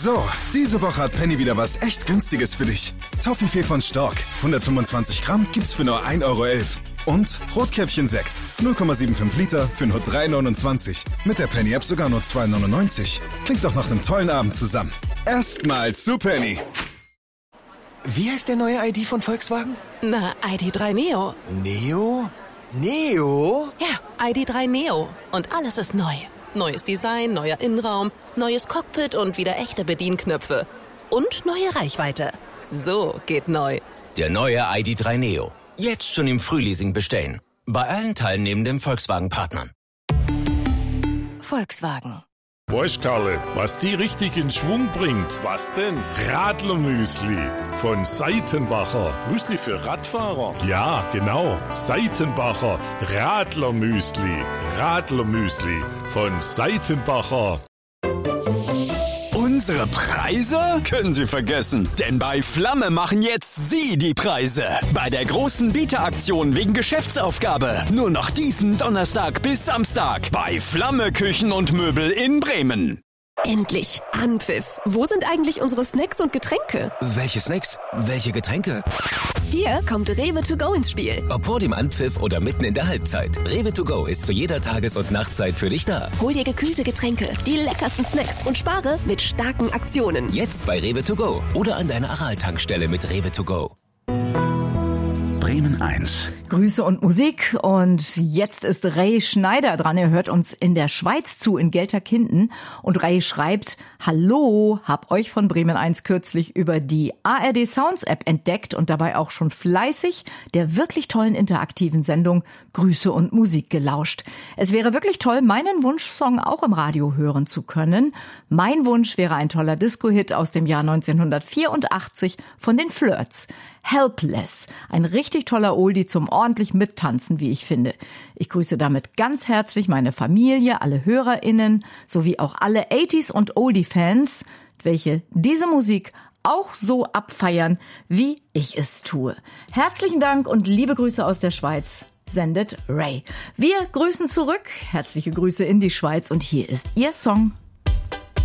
So, diese Woche hat Penny wieder was echt Günstiges für dich. Toffifee von Stork, 125 Gramm, gibt's für nur 1,11 € Und Rotkäppchen-Sekt, 0,75 Liter für nur 3,29 €. Mit der Penny-App sogar nur 2,99 €. Klingt doch nach einem tollen Abend zusammen. Erstmal zu Penny. Wie heißt der neue ID von Volkswagen? Na, ID.3 Neo. Neo? Neo? Ja, ID.3 Neo. Und alles ist neu. Neues Design, neuer Innenraum, neues Cockpit und wieder echte Bedienknöpfe. Und neue Reichweite. So geht neu. Der neue ID.3 Neo. Jetzt schon im Frühleasing bestellen. Bei allen teilnehmenden Volkswagen-Partnern. Volkswagen. Weißt Karle, was die richtig in Schwung bringt? Was denn? Radlermüsli von Seitenbacher. Müsli für Radfahrer? Ja, genau. Seitenbacher Radlermüsli. Radlermüsli von Seitenbacher. Unsere Preise können Sie vergessen, denn bei Flamme machen jetzt Sie die Preise. Bei der großen Bieteraktion wegen Geschäftsaufgabe. Nur noch diesen Donnerstag bis Samstag bei Flamme Küchen und Möbel in Bremen. Endlich! Anpfiff! Wo sind eigentlich unsere Snacks und Getränke? Welche Snacks? Welche Getränke? Hier kommt Rewe to go ins Spiel. Ob vor dem Anpfiff oder mitten in der Halbzeit. Rewe to go ist zu jeder Tages- und Nachtzeit für dich da. Hol dir gekühlte Getränke, die leckersten Snacks und spare mit starken Aktionen. Jetzt bei Rewe to go oder an deiner Aral-Tankstelle mit Rewe to go. Bremen 1. Grüße und Musik. Und jetzt ist Ray Schneider dran. Er hört uns in der Schweiz zu, in Gelterkinden. Und Ray schreibt: Hallo, hab euch von Bremen 1 kürzlich über die ARD Sounds App entdeckt und dabei auch schon fleißig der wirklich tollen interaktiven Sendung Grüße und Musik gelauscht. Es wäre wirklich toll, meinen Wunschsong auch im Radio hören zu können. Mein Wunsch wäre ein toller Disco-Hit aus dem Jahr 1984 von den Flirts. Helpless. Ein richtig toller Oldie zum ordentlich Mittanzen, wie ich finde. Ich grüße damit ganz herzlich meine Familie, alle HörerInnen, sowie auch alle 80s und Oldie-Fans, welche diese Musik auch so abfeiern, wie ich es tue. Herzlichen Dank und liebe Grüße aus der Schweiz, sendet Ray. Wir grüßen zurück. Herzliche Grüße in die Schweiz und hier ist Ihr Song.